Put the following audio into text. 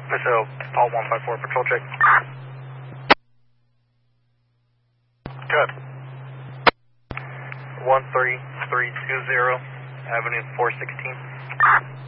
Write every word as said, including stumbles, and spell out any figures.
So, Paul one five four, patrol check. Good. one three three two zero, Avenue four sixteen.